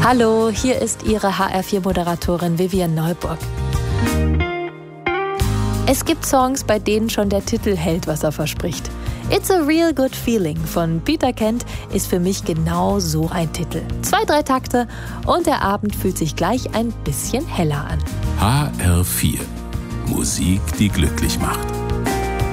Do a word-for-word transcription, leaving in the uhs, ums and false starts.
Hallo, hier ist Ihre H R vier Moderatorin Vivian Neuburg. Es gibt Songs, bei denen schon der Titel hält, was er verspricht. It's a Real Good Feeling von Peter Kent ist für mich genau so ein Titel. Zwei, drei Takte und der Abend fühlt sich gleich ein bisschen heller an. H R vier. Musik, die glücklich macht.